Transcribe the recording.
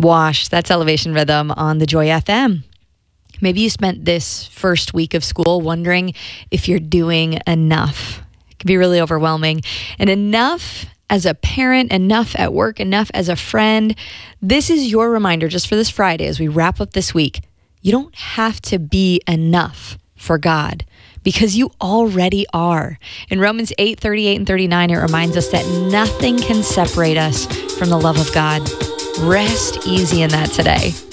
Wash, that's Elevation Rhythm on the Joy FM. Maybe you spent this first week of school wondering if you're doing enough. It can be really overwhelming. And enough as a parent, enough at work, enough as a friend. This is your reminder just for this Friday as we wrap up this week. You don't have to be enough for God because you already are. In Romans 8:38 and 39, it reminds us that nothing can separate us from the love of God. Rest easy in that today.